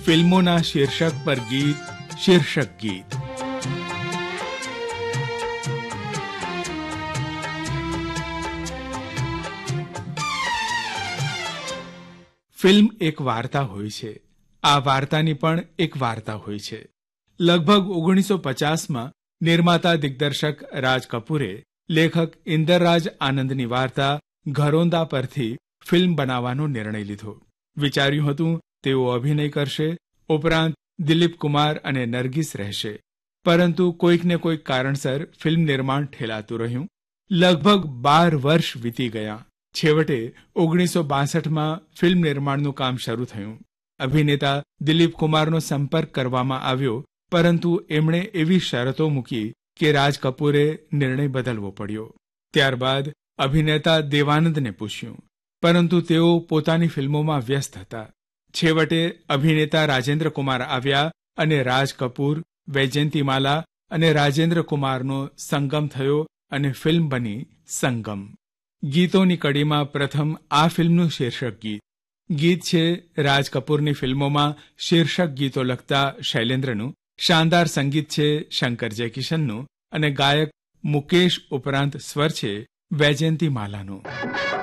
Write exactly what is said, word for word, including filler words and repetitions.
ફિલ્મોના શીર્ષક પર ગીત, શીર્ષક ગીત. ફિલ્મ એક વાર્તા હોય છે. આ વાર્તાની પણ એક વાર્તા હોય છે. લગભગ ઓગણીસો પચાસમાં નિર્માતા દિગ્દર્શક રાજ કપૂરે લેખક ઇન્દરરાજ આનંદની વાર્તા ઘરોંદા પરથી ફિલ્મ બનાવવાનો નિર્ણય લીધો. વિચાર્યું હતું તેઓ અભિનય કરશે, ઉપરાંત દિલીપ કુમાર અને નરગિસ રહેશે. પરંતુ કોઈકને કોઈક કારણસર ફિલ્મ નિર્માણ ઠેલાતું રહ્યું. લગભગ બાર વર્ષ વીતી ગયા. છેવટે ઓગણીસો બાસઠમાં ફિલ્મ નિર્માણનું કામ શરૂ થયું. અભિનેતા દિલીપ કુમારનો સંપર્ક કરવામાં આવ્યો, પરંતુ એમણે એવી શરતો મૂકી કે રાજ કપૂરે નિર્ણય બદલવો પડ્યો. ત્યારબાદ અભિનેતા દેવાનંદને પૂછ્યું, પરંતુ તેઓ પોતાની ફિલ્મોમાં વ્યસ્ત હતા. છેવટે અભિનેતા રાજેન્દ્ર કુમાર આવ્યા અને રાજ કપૂર, વૈજયંતીમાલા અને રાજેન્દ્ર કુમારનો સંગમ થયો અને ફિલ્મ બની સંગમ. ગીતોની કડીમાં પ્રથમ આ ફિલ્મનું શીર્ષક ગીત. ગીત છે રાજ કપૂરની ફિલ્મોમાં શીર્ષક ગીતો લખતા શૈલેન્દ્રનું. શાનદાર સંગીત છે શંકર જયકિશનનું અને ગાયક મુકેશ ઉપરાંત સ્વર છે વૈજયંતીમાલાનો.